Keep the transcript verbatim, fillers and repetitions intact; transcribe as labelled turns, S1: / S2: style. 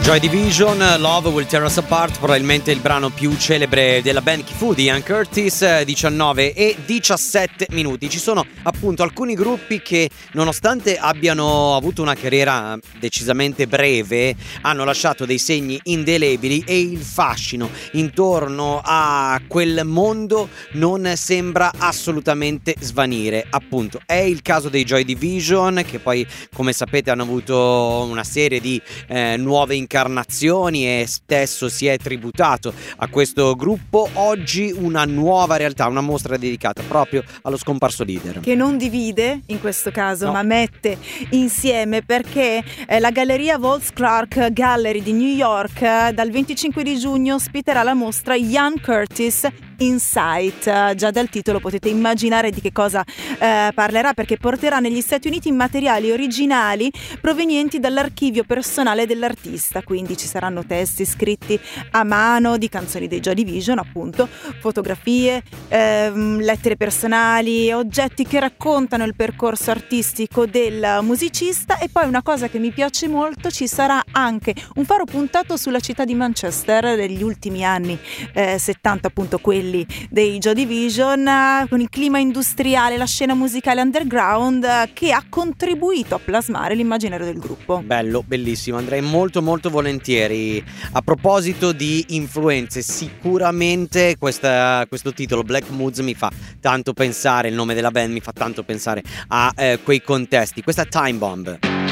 S1: Joy Division, Love Will Tear Us Apart, probabilmente il brano più celebre della band chi fu di Ian Curtis. Diciannove e diciassette minuti. Ci sono appunto alcuni gruppi che, nonostante abbiano avuto una carriera decisamente breve, hanno lasciato dei segni indelebili e il fascino intorno a quel mondo non sembra assolutamente svanire. Appunto è il caso dei Joy Division, che poi, come sapete, hanno avuto una serie di eh, nuove incarnazioni e spesso si è tributato a questo gruppo. Oggi una nuova realtà, una mostra dedicata proprio allo scomparso leader,
S2: che non divide in questo caso,
S1: no,
S2: ma mette insieme, perché eh, la galleria Volz Clark Gallery di New York eh, dal venticinque di giugno ospiterà la mostra Ian Curtis Insight. Già dal titolo potete immaginare di che cosa eh, parlerà, perché porterà negli Stati Uniti materiali originali provenienti dall'archivio personale dell'artista. Quindi ci saranno testi scritti a mano di canzoni dei Joy Division, appunto, fotografie, ehm, lettere personali, oggetti che raccontano il percorso artistico del musicista. E poi una cosa che mi piace molto, ci sarà anche un faro puntato sulla città di Manchester degli ultimi anni eh, settanta, appunto quelli dei Joy Division, con il clima industriale, la scena musicale underground che ha contribuito a plasmare l'immaginario del gruppo.
S1: Bello, bellissimo, andrei molto molto volentieri. A proposito di influenze, sicuramente questa, questo titolo Black Moods mi fa tanto pensare, il nome della band mi fa tanto pensare a eh, quei contesti. Questa è Time Bomb.